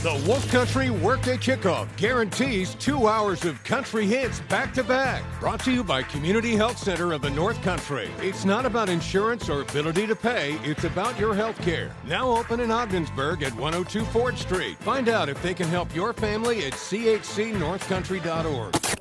The Wolf Country Workday Kickoff guarantees 2 hours of country hits back to back. Brought to you by Community Health Center of the North Country. It's not about insurance or ability to pay, it's about your health care. Now open in Ogdensburg at 102 Ford Street. Find out if they can help your family at chcnorthcountry.org.